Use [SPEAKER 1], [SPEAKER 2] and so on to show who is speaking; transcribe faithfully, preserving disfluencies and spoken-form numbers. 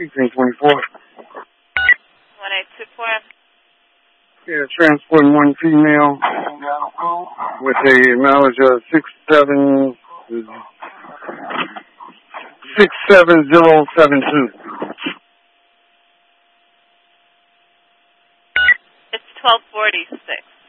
[SPEAKER 1] eighteen twenty-four.
[SPEAKER 2] one eight two four.
[SPEAKER 1] Yeah, transporting one female with a mileage of six seven six seven zero seven two.
[SPEAKER 2] It's twelve forty six.